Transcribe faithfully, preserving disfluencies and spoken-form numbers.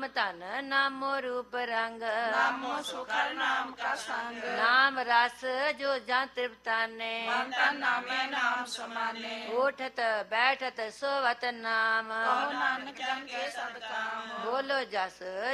नाम धन नामो रूप रंग, नामो सुखर नाम का संग, नाम रस जो जा तृप्ताने, तन नामे नाम समाने, उठत बैठत सोवत नाम, कहो नानक जन के सब काम। बोलो जस